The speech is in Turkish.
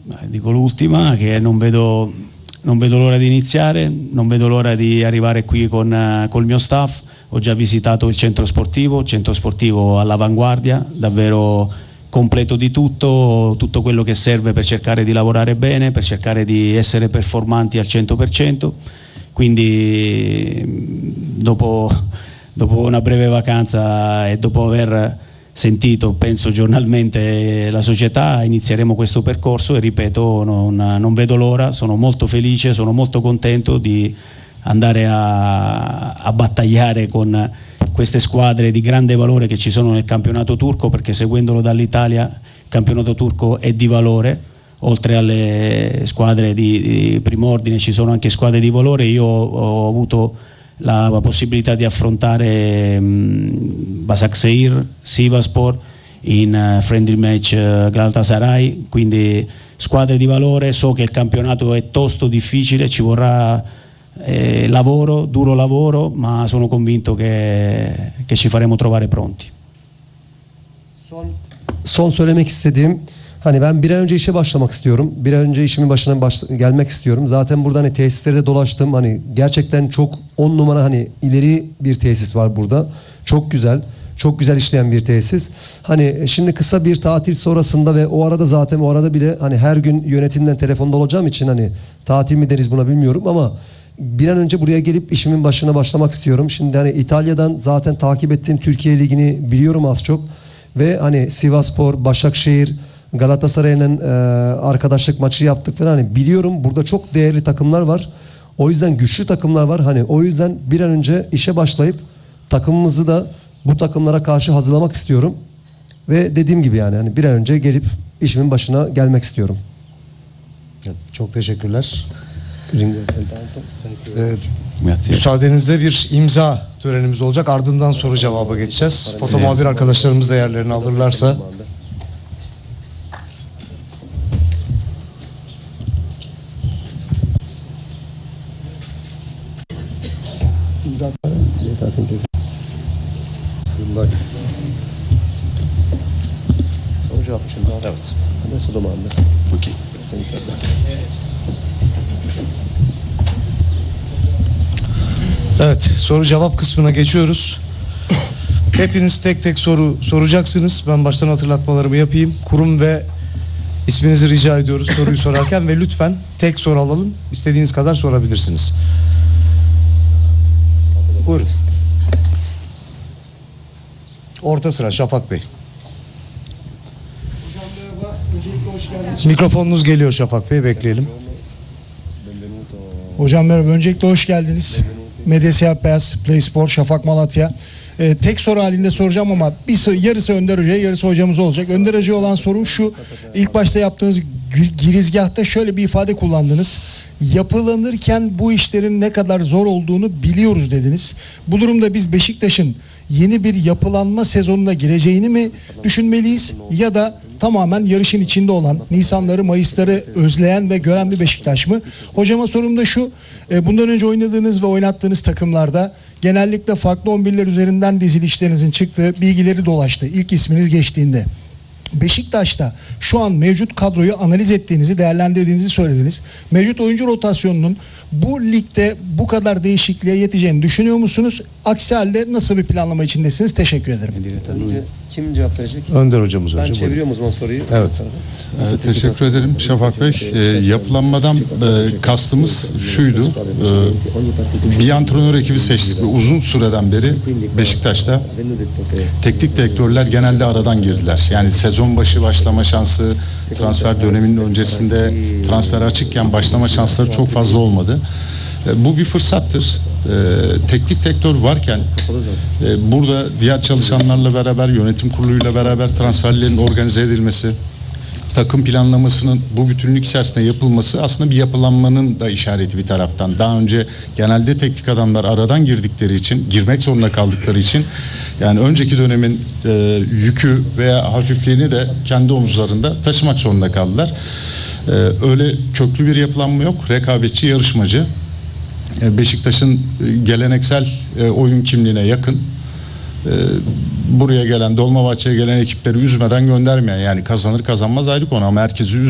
Dico l'ultima, che non vedo l'ora di iniziare, non vedo l'ora di arrivare qui col mio staff. Ho già visitato il centro sportivo all'avanguardia, davvero completo di tutto quello che serve per cercare di lavorare bene, per cercare di essere performanti al 100%. Quindi dopo una breve vacanza e dopo aver sentito, penso, giornalmente la società, inizieremo questo percorso e ripeto, non vedo l'ora, sono molto felice, sono molto contento di andare a battagliare con queste squadre di grande valore che ci sono nel campionato turco, perché seguendolo dall'Italia il campionato turco è di valore, oltre alle squadre di prim'ordine ci sono anche squadre di valore. Io ho avuto la possibilità di affrontare Başakşehir, Sivasspor in friendly match Galatasaray, quindi squadre di valore. So che il campionato è tosto, difficile, ci vorrà duro lavoro, ma sono convinto che ci faremo trovare pronti. Son söylemek istediğim, hani ben bir an önce işe başlamak istiyorum. Bir an önce işimin başına gelmek istiyorum. Zaten burada hani tesislerde dolaştım. Hani gerçekten çok 10 numara, hani ileri bir tesis var burada. Çok güzel. Çok güzel işleyen bir tesis. Hani şimdi kısa bir tatil sonrasında ve o arada bile hani her gün yönetimden telefonda olacağım için hani tatil mi deriz buna bilmiyorum ama bir an önce buraya gelip işimin başına başlamak istiyorum. Şimdi hani İtalya'dan zaten takip ettiğim Türkiye Ligi'ni biliyorum az çok. Ve hani Sivasspor, Başakşehir, Galatasaray'la arkadaşlık maçı yaptık falan. Hani biliyorum burada çok değerli takımlar var. O yüzden güçlü takımlar var. Hani o yüzden bir an önce işe başlayıp takımımızı da bu takımlara karşı hazırlamak istiyorum. Ve dediğim gibi yani hani bir an önce gelip işimin başına gelmek istiyorum. Çok teşekkürler. Grazie. Müsaadenizle bir imza törenimiz olacak. Ardından soru cevaba geçeceğiz. Foto muhabir arkadaşlarımız da yerlerini alırlarsa. Evet. Adesso domanda. Okay. Evet, soru cevap kısmına geçiyoruz. Hepiniz tek tek soru soracaksınız. Ben baştan hatırlatmalarımı yapayım. Kurum ve isminizi rica ediyoruz soruyu sorarken ve lütfen tek soru alalım. İstediğiniz kadar sorabilirsiniz. Buyurun. Orta sıra Şafak Bey. Mikrofonunuz geliyor Şafak Bey, bekleyelim. Hocam merhaba, öncelikle hoş geldiniz. Medya Beyaz, Play Spor, Şafak Malatya. Tek soru halinde soracağım ama yarısı Önder Hoca'ya, yarısı hocamız olacak. Önder Hoca'ya olan sorum şu: ilk başta yaptığınız girizgahta şöyle bir ifade kullandınız. Yapılanırken bu işlerin ne kadar zor olduğunu biliyoruz dediniz. Bu durumda biz Beşiktaş'ın yeni bir yapılanma sezonuna gireceğini mi düşünmeliyiz, ya da tamamen yarışın içinde olan, Nisanları, Mayısları özleyen ve gören bir Beşiktaş mı? Hocama sorum da şu: bundan önce oynadığınız ve oynattığınız takımlarda genellikle farklı 11'ler üzerinden dizilişlerinizin çıktığı bilgileri dolaştı ilk isminiz geçtiğinde. Beşiktaş'ta şu an mevcut kadroyu analiz ettiğinizi, değerlendirdiğinizi söylediniz. Mevcut oyuncu rotasyonunun bu ligde bu kadar değişikliğe yeteceğini düşünüyor musunuz? Aksi halde nasıl bir planlama içindesiniz? Teşekkür ederim. Önce kim cevap verecek? Önder hocamız Ben önce. çeviriyorum o zaman soruyu. Evet. Teşekkür ederim Şafak Bey. Yapılanmadan kastımız şuydu. Bir antrenör ekibi seçtik ve uzun süreden beri Beşiktaş'ta teknik direktörler genelde aradan girdiler. Yani sezon başı başlama şansı, transfer döneminin öncesinde transfer açıkken başlama şansları çok fazla olmadı. Bu bir fırsattır. Teknik direktör varken burada diğer çalışanlarla beraber, yönetim kuruluyla beraber transferlerin organize edilmesi, takım planlamasının bu bütünlük içerisinde yapılması aslında bir yapılanmanın da işareti bir taraftan. Daha önce genelde teknik adamlar aradan girdikleri için, girmek zorunda kaldıkları için, yani önceki dönemin yükü veya hafifliğini de kendi omuzlarında taşımak zorunda kaldılar. Öyle köklü bir yapılanma yok. Rekabetçi, yarışmacı. Beşiktaş'ın geleneksel oyun kimliğine yakın, buraya gelen, Dolmabahçe'ye gelen ekipleri üzmeden göndermeyen, yani kazanır kazanmaz ayrı konu ama herkesi